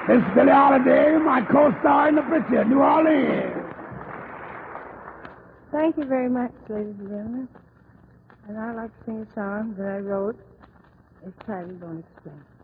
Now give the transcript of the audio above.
This is Billie Holiday, my co-star in the picture, New Orleans. Thank you very much, ladies and gentlemen. And I'd like to sing a song that I wrote. It's titled Don't Explain.